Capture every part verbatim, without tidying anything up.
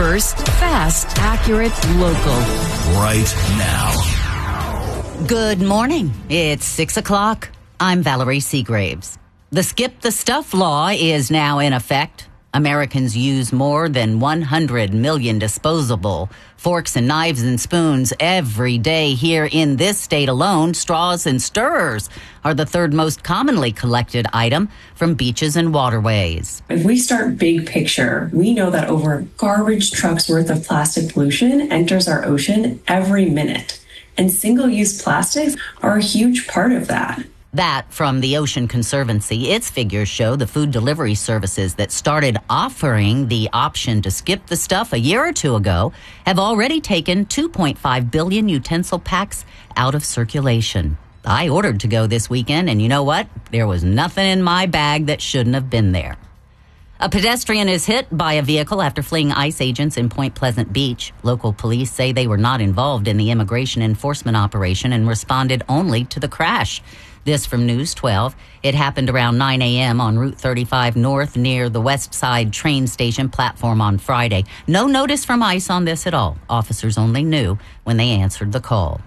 First, fast, accurate, local. Right now. Good morning. It's six o'clock. I'm Valerie Seagraves. The Skip the Stuff law is now in effect. Americans use more than one hundred million disposable forks and knives and spoons every day here in this state alone. Straws and stirrers are the third most commonly collected item from beaches and waterways. If we start big picture, we know that over a garbage truck's worth of plastic pollution enters our ocean every minute. And single-use plastics are a huge part of that. That from the Ocean Conservancy. Its figures show the food delivery services that started offering the option to skip the stuff a year or two ago have already taken two point five billion utensil packs out of circulation. I ordered to go this weekend, and you know what? There was nothing in my bag that shouldn't have been there. A pedestrian is hit by a vehicle after fleeing ICE agents in Point Pleasant Beach. Local police say they were not involved in the immigration enforcement operation and responded only to the crash. This from News twelve. It happened around nine a.m. on Route thirty-five North near the West Side train station platform on Friday. No notice from ICE on this at all. Officers only knew when they answered the call.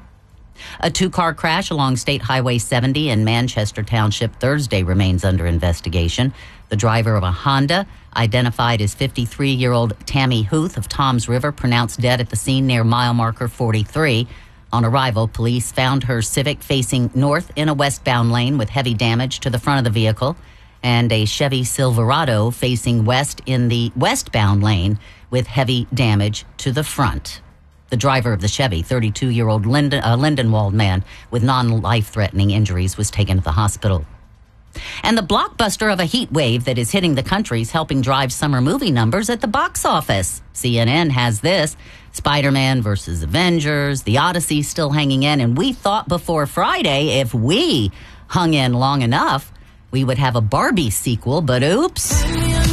A two-car crash along State Highway seventy in Manchester Township Thursday remains under investigation. The driver of a Honda, identified as fifty-three-year-old Tammy Huth of Toms River, pronounced dead at the scene near mile marker forty-three. On arrival, police found her Civic facing north in a westbound lane with heavy damage to the front of the vehicle, and a Chevy Silverado facing west in the westbound lane with heavy damage to the front. The driver of the Chevy, thirty-two-year-old Linden, uh, Lindenwald man with non-life-threatening injuries, was taken to the hospital. And the blockbuster of a heat wave that is hitting the country is helping drive summer movie numbers at the box office. C N N has this: Spider-Man versus Avengers, The Odyssey still hanging in, and we thought before Friday if we hung in long enough, we would have a Barbie sequel, but oops.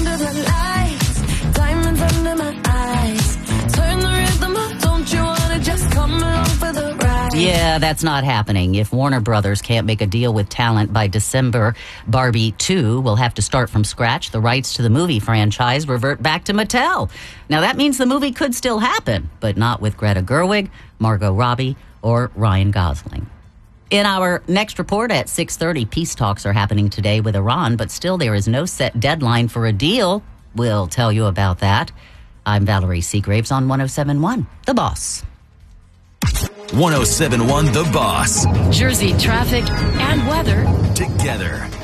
Yeah, that's not happening. If Warner Brothers can't make a deal with talent by December, Barbie two will have to start from scratch. The rights to the movie franchise revert back to Mattel. Now, that means the movie could still happen, but not with Greta Gerwig, Margot Robbie, or Ryan Gosling. In our next report at six thirty, peace talks are happening today with Iran, but still there is no set deadline for a deal. We'll tell you about that. I'm Valerie Seagraves on one oh seven point one, The Boss. one oh seven point one The Boss. Jersey traffic and weather together.